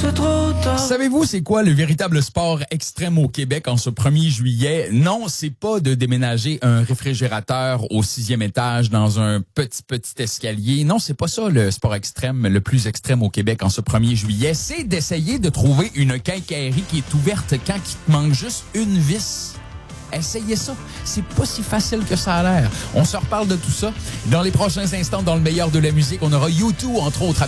c'est trop tard. Savez-vous c'est quoi le véritable sport extrême au Québec en ce 1er juillet? Non, c'est pas de déménager un réfrigérateur au 6e étage dans un petit escalier. Non, c'est pas ça le sport extrême, le plus extrême au Québec en ce 1er juillet. C'est d'essayer de trouver une quincaillerie qui est ouverte quand il te manque juste une vis. Essayez ça. C'est pas si facile que ça a l'air. On se reparle de tout ça. Dans les prochains instants, dans le meilleur de la musique, on aura U2, entre autres,